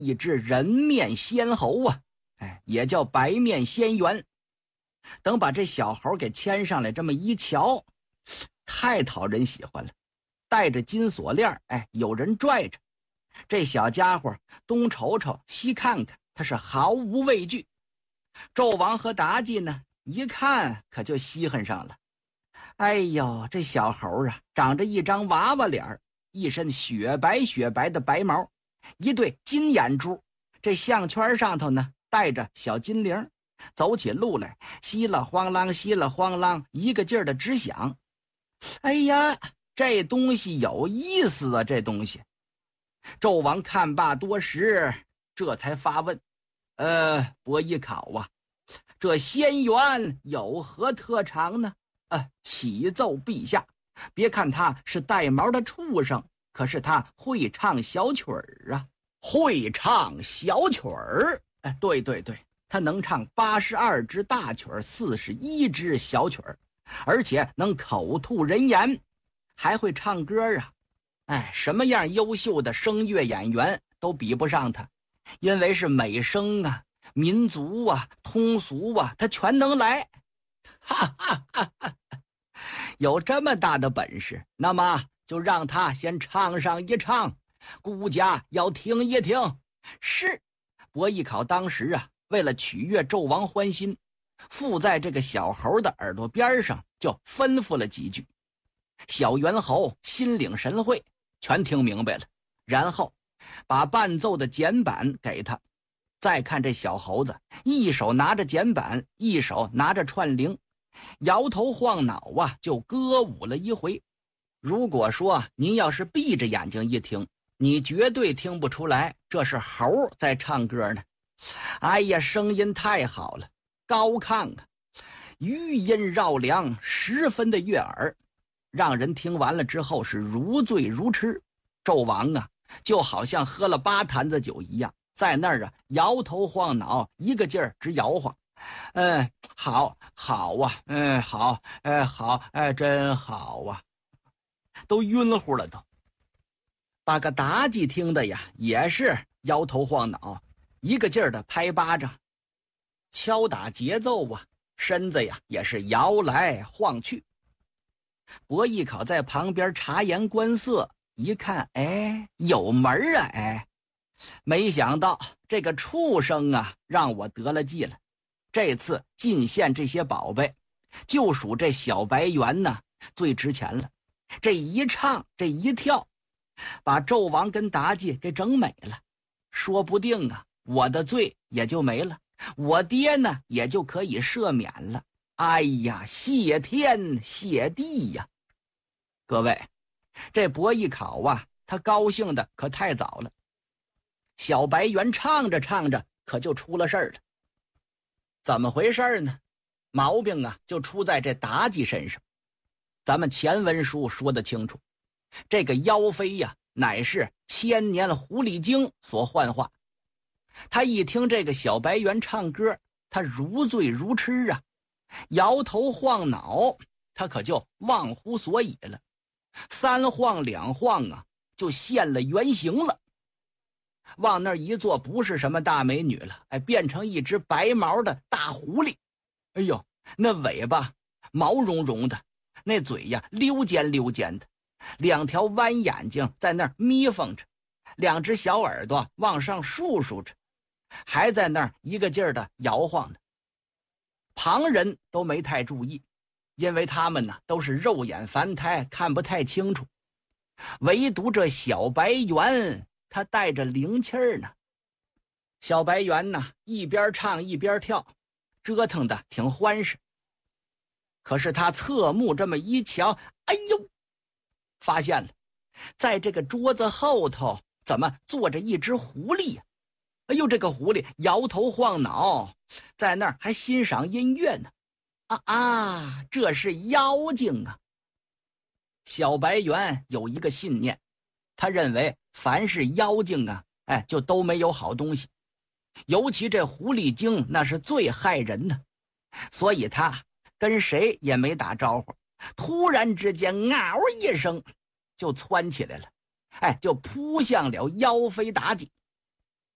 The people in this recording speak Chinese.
一只人面仙猴啊，也叫白面仙猿。等把这小猴给牵上来，这么一瞧，太讨人喜欢了，带着金锁链，有人拽着。这小家伙东瞅瞅西看看，他是毫无畏惧。纣王和妲己呢，一看可就稀罕上了。哎呦，这小猴啊，长着一张娃娃脸，一身雪白雪白的白毛，一对金眼珠，这项圈上头呢带着小金铃，走起路来稀了慌啷稀了慌啷，一个劲儿的直响。哎呀，这东西有意思啊，这东西。纣王看罢多时，这才发问：伯邑考啊，这仙猿有何特长呢？启奏陛下，别看他是带毛的畜生，可是他会唱小曲儿啊！会唱小曲儿？对，他能唱82支大曲儿，41支小曲儿，而且能口吐人言，还会唱歌啊！什么样优秀的声乐演员都比不上他，因为是美声啊、民族啊、通俗啊，他全能来。哈哈哈哈！有这么大的本事，那么就让他先唱上一唱，孤家要听一听。是，伯邑考当时啊，为了取悦纣王欢心，附在这个小猴的耳朵边上，就吩咐了几句。小猿猴心领神会，全听明白了，然后把伴奏的简板给他。再看这小猴子，一手拿着简板，一手拿着串铃，摇头晃脑啊，就歌舞了一回。如果说您要是闭着眼睛一听，你绝对听不出来这是猴在唱歌呢。哎呀，声音太好了，高亢啊，余音绕梁，十分的悦耳，让人听完了之后是如醉如痴。纣王啊，就好像喝了8坛子酒一样，在那儿啊摇头晃脑，一个劲儿直摇晃。好啊，好，真好啊，都晕乎了都。把个妲己听的呀，也是摇头晃脑，一个劲儿的拍巴掌，敲打节奏啊，身子呀也是摇来晃去。伯邑考在旁边察言观色，一看，有门啊，没想到这个畜生啊，让我得了计了。这次进献这些宝贝，就属这小白猿呢最值钱了。这一唱，这一跳，把纣王跟妲己给整美了。说不定啊，我的罪也就没了，我爹呢也就可以赦免了。哎呀，谢天谢地呀！各位，这伯邑考啊，他高兴的可太早了。小白猿唱着唱着，可就出了事儿了。怎么回事呢？毛病啊，就出在这妲己身上。咱们前文书说得清楚，这个妖妃呀，乃是千年狐狸精所幻化。他一听这个小白猿唱歌，他如醉如痴啊，摇头晃脑，他可就忘乎所以了。3晃2晃啊，就现了原形了。往那儿一坐，不是什么大美女了，变成一只白毛的大狐狸。哎呦，那尾巴毛茸茸的，那嘴呀溜尖溜尖的，2条弯眼睛在那儿眯缝着，2只小耳朵往上竖竖着，还在那儿一个劲儿的摇晃呢。旁人都没太注意，因为他们呢都是肉眼凡胎，看不太清楚。唯独这小白猿，他带着灵气儿呢。小白猿呢，一边唱一边跳，折腾的挺欢实。可是他侧目这么一瞧，哎呦，发现了，在这个桌子后头怎么坐着一只狐狸呀？哎呦，这个狐狸摇头晃脑，在那儿还欣赏音乐呢。这是妖精啊！小白猿有一个信念，他认为凡是妖精啊，就都没有好东西，尤其这狐狸精那是最害人的。所以他跟谁也没打招呼，突然之间嗷一声就窜起来了，就扑向了妖妃妲己。